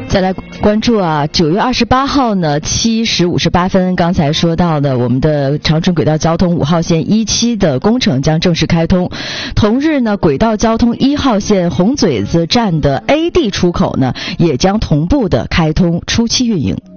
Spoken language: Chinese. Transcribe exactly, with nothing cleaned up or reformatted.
再来关注啊，九月二十八号呢，七时五十八分，刚才说到的，我们的长春轨道交通五号线一期的工程将正式开通。同日呢，轨道交通一号线红嘴子站的 A 地出口呢，也将同步的开通初期运营。